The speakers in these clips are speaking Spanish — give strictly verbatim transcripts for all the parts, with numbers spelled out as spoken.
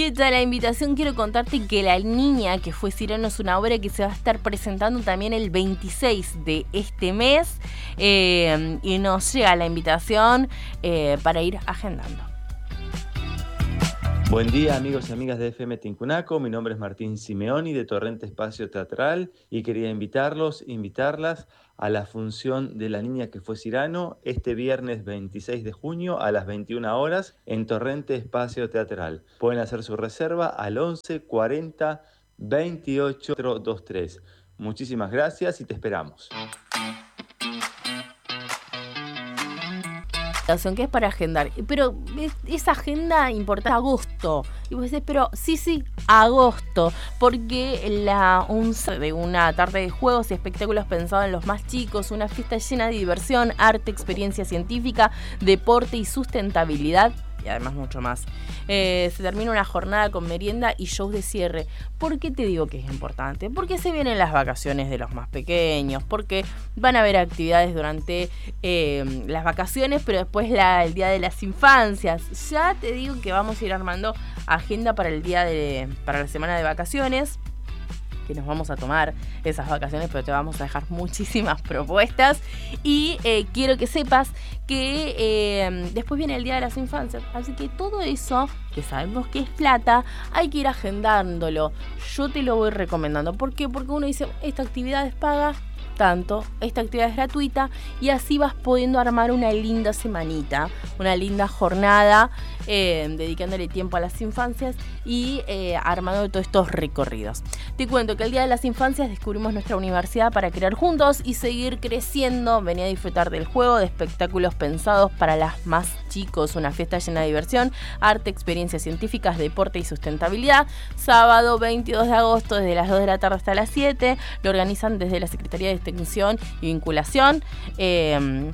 Y hecha la invitación, quiero contarte que La Niña que fue Cirano es una obra que se va a estar presentando también el veintiséis de este mes, eh, y nos llega la invitación eh, para ir agendando. Buen día, amigos y amigas de F M Tincunaco. Mi nombre es Martín Simeoni de Torrente Espacio Teatral y quería invitarlos, invitarlas a la función de La Niña que fue Cirano este viernes veintiséis de junio a las veintiuna horas en Torrente Espacio Teatral. Pueden hacer su reserva al once cuarenta veintiocho veintitrés. Muchísimas gracias y te esperamos. Que es para agendar, pero esa agenda importa agosto, y vos decís, pero sí, sí, agosto, porque la once de una tarde de juegos y espectáculos pensados en los más chicos, una fiesta llena de diversión, arte, experiencia científica, deporte y sustentabilidad, y además mucho más. Eh, se termina una jornada con merienda y shows de cierre. ¿Por qué te digo que es importante? Porque se vienen las vacaciones de los más pequeños, porque van a haber actividades durante eh, las vacaciones, pero después la, el Día de las Infancias. Ya te digo que vamos a ir armando agenda para el día de, para la semana de vacaciones, que nos vamos a tomar esas vacaciones, pero te vamos a dejar muchísimas propuestas. Y eh, quiero que sepas que eh, después viene el Día de las Infancias, así que todo eso, que sabemos que es plata, hay que ir agendándolo. Yo te lo voy recomendando. ¿Por qué? Porque uno dice, esta actividad es paga tanto, esta actividad es gratuita, y así vas pudiendo armar una linda semanita, una linda jornada, eh, dedicándole tiempo a las infancias y eh, armando todos estos recorridos. Te cuento que el Día de las Infancias descubrimos nuestra universidad para crear juntos y seguir creciendo. Venía a disfrutar del juego, de espectáculos pensados para las más chicos, una fiesta llena de diversión, arte, experiencias científicas, deporte y sustentabilidad. Sábado veintidós de agosto desde las dos de la tarde hasta las siete. Lo organizan desde la Secretaría de Extensión y Vinculación eh,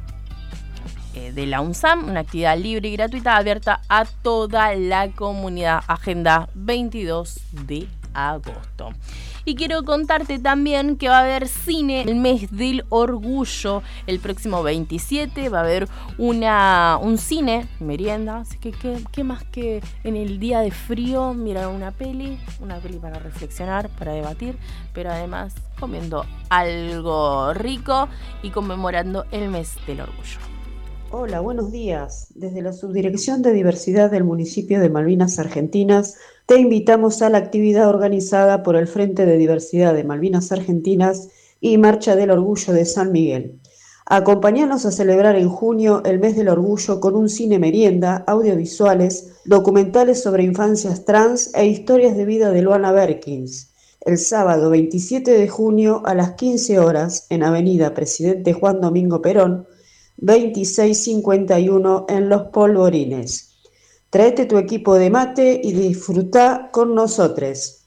eh, de la UNSAM, una actividad libre y gratuita abierta a toda la comunidad. Agenda veintidós de agosto. Y quiero contarte también que va a haber cine el mes del orgullo. El próximo veintisiete va a haber una, un cine, merienda. Así que ¿qué, qué más que en el día de frío mirar una peli? Una peli para reflexionar, para debatir, pero además comiendo algo rico y conmemorando el mes del orgullo. Hola, buenos días. Desde la Subdirección de Diversidad del municipio de Malvinas Argentinas, te invitamos a la actividad organizada por el Frente de Diversidad de Malvinas Argentinas y Marcha del Orgullo de San Miguel. Acompáñanos a celebrar en junio el mes del orgullo con un cine merienda, audiovisuales, documentales sobre infancias trans e historias de vida de Luana Berkins. El sábado veintisiete de junio a las quince horas en Avenida Presidente Juan Domingo Perón, veintiséis cincuenta y uno en Los Polvorines. Tráete tu equipo de mate y disfruta con nosotros.